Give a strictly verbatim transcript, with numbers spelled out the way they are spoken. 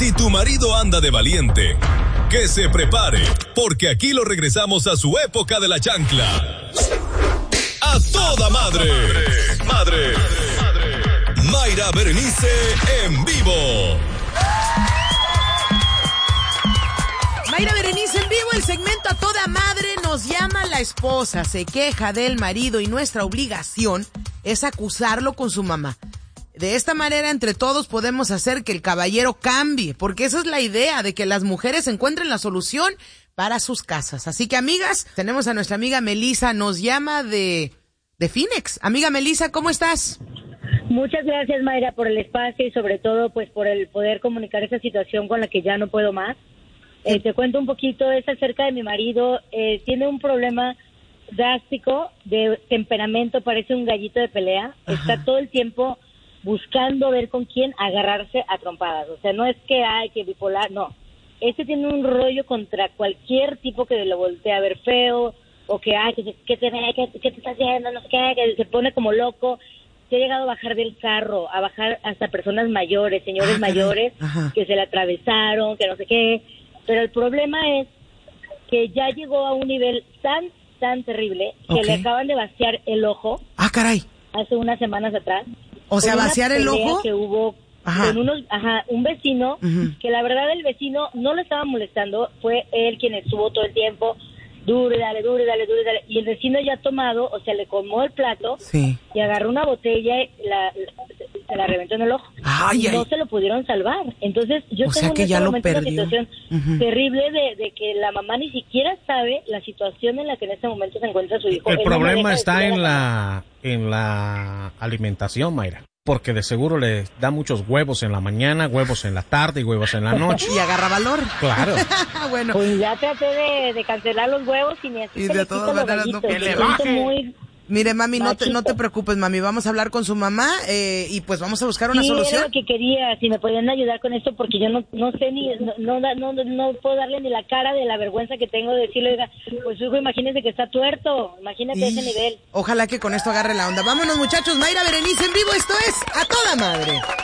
Si tu marido anda de valiente, que se prepare, porque aquí lo regresamos a su época de la chancla. ¡A toda madre! ¡Madre! Mayra Berenice en vivo. Mayra Berenice en vivo, el segmento A Toda Madre. Nos llama la esposa, se queja del marido y nuestra obligación es acusarlo con su mamá. De esta manera, entre todos podemos hacer que el caballero cambie, porque esa es la idea, de que las mujeres encuentren la solución para sus casas. Así que, amigas, tenemos a nuestra amiga Melissa, nos llama de, de Phoenix. Amiga Melissa, ¿cómo estás? Muchas gracias, Mayra, por el espacio y sobre todo pues por el poder comunicar esa situación con la que ya no puedo más. Eh, te cuento un poquito, es acerca de mi marido. Eh, tiene un problema drástico de temperamento, parece un gallito de pelea. Ajá. Está todo el tiempo buscando ver con quién agarrarse a trompadas. O sea, no es que hay que bipolar, no. Este tiene un rollo contra cualquier tipo que lo voltee a ver feo, o que, ay, que, que te ve, que, que te está haciendo, no sé qué, que se pone como loco. Se ha llegado a bajar del carro, a bajar hasta personas mayores, señores ah, mayores, ajá, que se le atravesaron, que no sé qué. Pero el problema es que ya llegó a un nivel tan, tan terrible que okay, le acaban de vaciar el ojo. Ah, caray. Hace unas semanas atrás. O sea, vaciar el ojo. Que hubo ajá, con unos, ajá, un vecino, uh-huh, que la verdad el vecino no lo estaba molestando, fue él quien estuvo todo el tiempo, dure, dale, dure, dale, dure, dale. Y el vecino ya tomado, o sea, le comó el plato, sí, y agarró una botella y la, la, se la reventó en el ojo. Ay, y ay, no se lo pudieron salvar. Entonces, yo o tengo sea que en ya este lo momento una perdió. situación uh-huh, terrible de, de que la mamá ni siquiera sabe la situación en la que en este momento se encuentra su hijo. El Él problema no está en la, la, en la alimentación, Mayra. Porque de seguro le da muchos huevos en la mañana, huevos en la tarde y huevos en la noche. Y agarra valor. Claro. Bueno. Pues ya traté de, de cancelar los huevos y ni así. Y de todas maneras no. Que le baje. Muy... Mire, mami, no te, no te preocupes, mami. Vamos a hablar con su mamá eh, y pues vamos a buscar una sí, solución. Era lo que quería, si me podían ayudar con esto, porque yo no no sé ni, no, no, no, no puedo darle ni la cara de la vergüenza que tengo de decirle, oiga, pues su hijo, imagínese que está tuerto, imagínate y ese nivel. Ojalá que con esto agarre la onda. Vámonos, muchachos, Mayra Berenice en vivo, esto es A Toda Madre.